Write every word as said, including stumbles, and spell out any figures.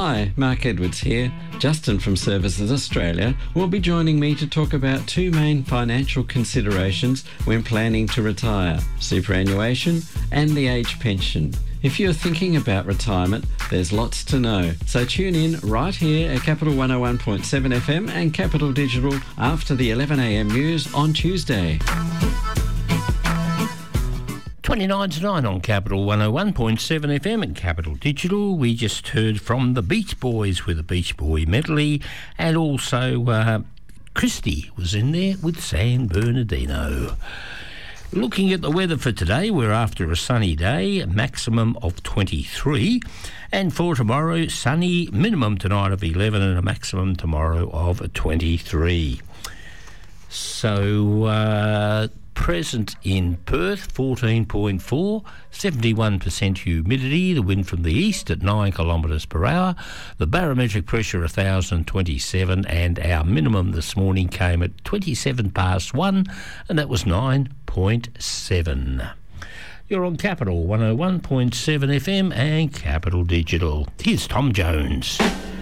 Hi, Mark Edwards here. Justin from Services Australia will be joining me to talk about two main financial considerations when planning to retire: superannuation and the age pension. If you're thinking about retirement, there's lots to know. So tune in right here at Capital one oh one point seven F M and Capital Digital after the eleven a m news on Tuesday. twenty-nine to nine on Capital one oh one point seven F M and Capital Digital. We just heard from the Beach Boys with a Beach Boy medley, and also uh, Christy was in there with San Bernardino. Looking at the weather for today, we're after a sunny day, a maximum of twenty-three, and for tomorrow, sunny, minimum tonight of eleven and a maximum tomorrow of twenty-three. So, uh, present in Perth, fourteen point four, seventy-one percent humidity, the wind from the east at nine kilometres per hour, the barometric pressure one thousand twenty-seven, and our minimum this morning came at twenty-seven past one, and that was nine point seven. You're on Capital one oh one point seven F M and Capital Digital. Here's Tom Jones.